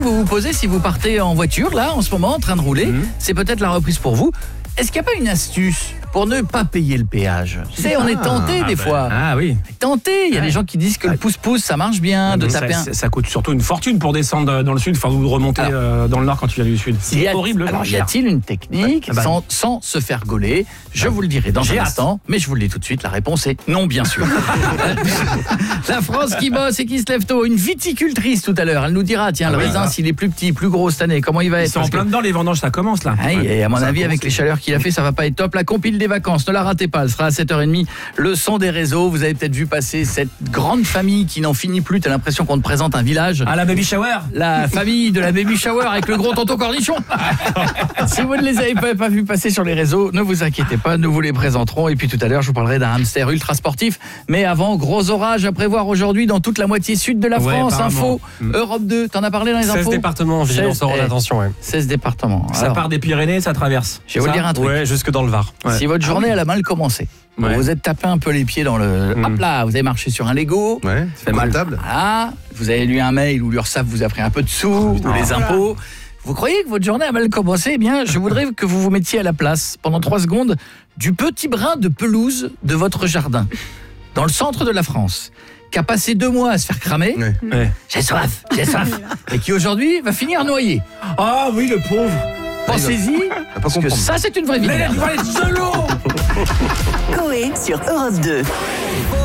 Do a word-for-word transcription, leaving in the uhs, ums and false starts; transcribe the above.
Vous vous posez si vous partez en voiture, là, en ce moment, en train de rouler. Mmh. C'est peut-être la reprise pour vous. Est-ce qu'il n'y a pas une astuce pour ne pas payer le péage? Tu sais, on est tenté ah, des bah, fois. Ah oui. Tenté. Il y a ah, des gens qui disent que ah, le pouce-pouce, ça marche bien, de taper ça, un... ça coûte surtout une fortune pour descendre dans le sud, enfin, vous remonter alors, euh, dans le nord quand tu viens du sud. C'est a... horrible. Alors, y a-t-il une technique ouais. ah, bah, sans, sans se faire gauler? Je ah, vous le dirai dans un hâte. instant, mais je vous le dis tout de suite, la réponse est non, bien sûr. La France qui bosse et qui se lève tôt. Une viticultrice tout à l'heure, elle nous dira, tiens, ah, le oui, raisin, s'il est plus petit, plus gros cette année, comment il va être? Ils sont en plein dedans, les vendanges, ça commence là. Ah, ouais. Et à mon ça avis, avec les chaleurs qu'il a fait, ça va pas être top. La compile des vacances, ne la ratez pas, elle sera à sept heures trente. Le son des réseaux, vous avez peut-être vu passer cette grande famille qui n'en finit plus, t'as l'impression qu'on te présente un village. Ah, la baby shower. La famille de la baby shower avec le gros tonton cornichon. Si vous ne les avez pas, pas vu passer sur les réseaux, ne vous inquiétez pas, nous vous les présenterons. Et puis tout à l'heure, je vous parlerai d'un hamster ultra sportif. Mais avant, gros orage à prévoir aujourd'hui dans toute la moitié sud de la ouais, France. Info, mmh. Europe deux, t'en as parlé dans les infos? seize départements, vigilance orange, attention. Ouais. seize départements. Ça Alors, part des Pyrénées, ça traverse. Je vais vous dire un truc. Ouais, jusque dans le Var. Ouais. Si votre journée, ah oui. elle a mal commencé, bon, ouais. vous êtes tapé un peu les pieds dans le... Mmh. Hop là, vous avez marché sur un Lego. Ouais, c'est mal. Voilà, vous avez lu un mail où l'URSSAF vous a pris un peu de sous, oh, ou les impôts. Vous croyez que votre journée a mal commencé? Eh bien, je voudrais que vous vous mettiez à la place, pendant trois secondes, du petit brin de pelouse de votre jardin, dans le centre de la France, qui a passé deux mois à se faire cramer. Ouais. Ouais. J'ai soif, j'ai soif. Et qui aujourd'hui va finir noyé. Ah oui, le pauvre. Pensez-y, parce que ça c'est une vraie vie. Mais elle va être solo. Coé sur Europe deux.